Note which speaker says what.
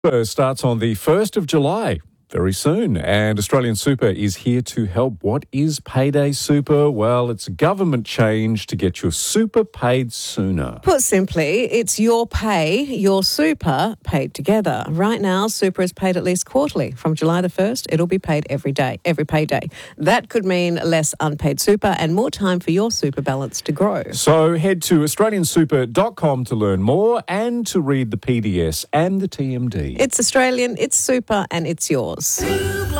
Speaker 1: Starts on the 1st of July, very soon, and Australian Super is here to help. What is Payday Super? Well, it's a government change to get your super paid sooner.
Speaker 2: Put simply, it's your pay, your super, paid together. Right now, super is paid at least quarterly. From July the 1st, it'll be paid every day, every payday. That could mean less unpaid super and more time for your super balance to grow.
Speaker 1: So head to australiansuper.com to learn more and to read the PDS and the TMD.
Speaker 2: It's Australian, it's super, and it's yours.